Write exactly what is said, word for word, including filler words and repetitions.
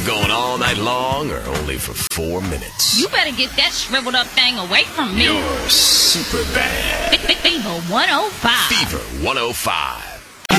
you going all night long or only for four minutes? You better get that shriveled up thing away from me. You're super bad. Fever one oh five. Fever one oh five.